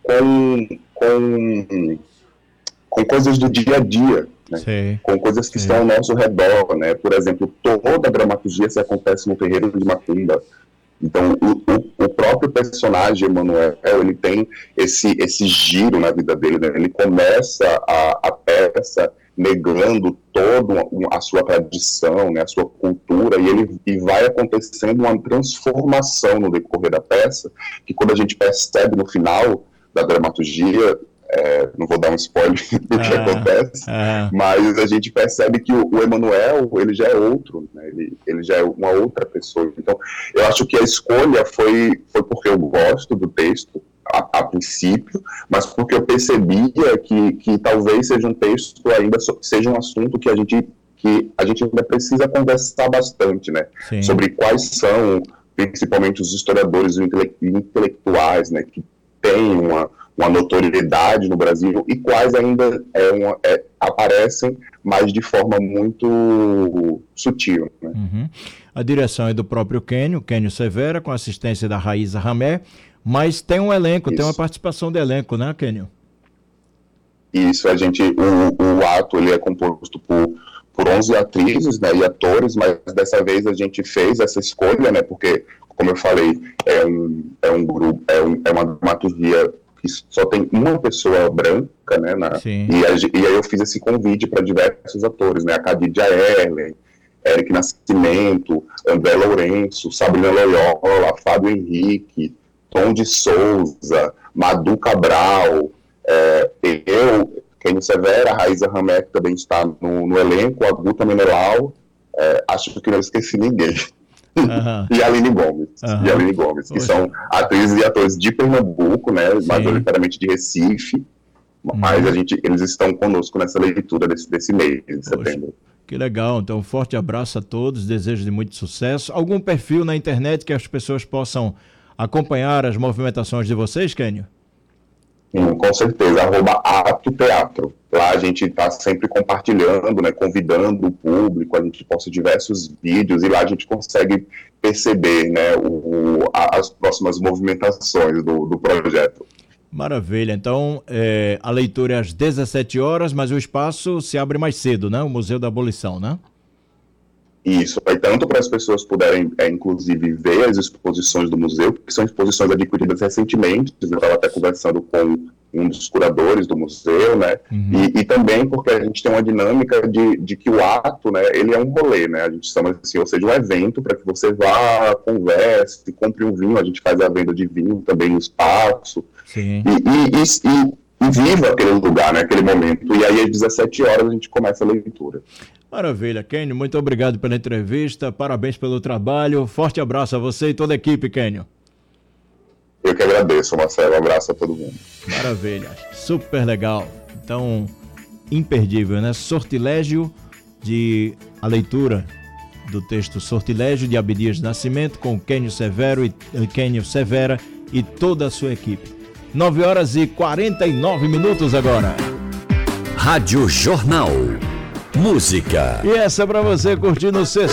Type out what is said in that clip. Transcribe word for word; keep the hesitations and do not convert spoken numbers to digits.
com, com, com coisas do dia a dia, né? Com coisas que sim. estão ao nosso redor, né? Por exemplo, toda a dramaturgia se acontece no terreiro de Macumba. Então, o, o, o próprio personagem, Emanuel, ele tem esse, esse giro na vida dele, né? Ele começa a, a peça negando toda a sua tradição, né, a sua cultura, e, ele, e vai acontecendo uma transformação no decorrer da peça, que quando a gente percebe no final da dramaturgia, é, não vou dar um spoiler do que ah, acontece, ah. mas a gente percebe que o, o Emanuel, ele já é outro, né, ele, ele já é uma outra pessoa. Então, eu acho que a escolha foi, foi porque eu gosto do texto, A, a princípio, mas porque eu percebia que, que talvez seja um texto ainda, seja um assunto que a gente, que a gente ainda precisa conversar bastante, né? Sim. Sobre quais são, principalmente os historiadores intelectuais, né, que têm uma, uma notoriedade no Brasil e quais ainda é uma, é, aparecem, mas de forma muito sutil, né? Uhum. A direção é do próprio Kênio, Kênio Severa, com assistência da Raíza Ramé. Mas tem um elenco, Isso. tem uma participação de elenco, né, Kênio? Isso, a gente, o, o ato ele é composto por, por onze atrizes, né, e atores, mas dessa vez a gente fez essa escolha, né, porque, como eu falei, é um, é um grupo, é, um, é uma dramaturgia que só tem uma pessoa branca, né, na, e, a, e aí eu fiz esse convite para diversos atores, né, a Khadija Erlen, Eric Nascimento, André Lourenço, Sabrina Loyola, Fábio Henrique, Tom de Souza, Madu Cabral, é, eu, Kênio Severa, a Raíza Ramé, que também está no, no elenco, a Guta Menelau, é, acho que não esqueci ninguém, uhum. e a Aline Gomes, uhum. e a Aline Gomes, que Poxa. são atrizes e atores de Pernambuco, né, majoritariamente de Recife, uhum. mas a gente, eles estão conosco nessa leitura desse, desse mês de Poxa. setembro. Que legal, então um forte abraço a todos, desejo de muito sucesso. Algum perfil na internet que as pessoas possam acompanhar as movimentações de vocês, Kênio? Sim, com certeza, arroba Ato Teatro. Lá a gente está sempre compartilhando, né, convidando o público, a gente posta diversos vídeos e lá a gente consegue perceber, né, o, as próximas movimentações do, do projeto. Maravilha, então é, a leitura é às dezessete horas, mas o espaço se abre mais cedo, né? O Museu da Abolição, né? Isso, é tanto para as pessoas puderem, é, inclusive, ver as exposições do museu, que são exposições adquiridas recentemente, eu estava até conversando com um dos curadores do museu, né, uhum. e, e também porque a gente tem uma dinâmica de, de que o ato, né, ele é um rolê, né, a gente chama assim, ou seja, um evento para que você vá, converse, compre um vinho, a gente faz a venda de vinho também no espaço, Sim. e, e, e, e viva aquele lugar, né, aquele momento, e aí às dezessete horas a gente começa a leitura. Maravilha, Kênio, muito obrigado pela entrevista, parabéns pelo trabalho, forte abraço a você e toda a equipe, Kênio. Eu que agradeço, Marcelo, um abraço a todo mundo. Maravilha, super legal, então, imperdível, né? Sortilégio, de a leitura do texto Sortilégio de Abdias Nascimento com Kênio Severo e Kênio Severa e toda a sua equipe. nove horas e quarenta e nove minutos agora. Rádio Jornal. Música. E essa é pra você curtir no sexto.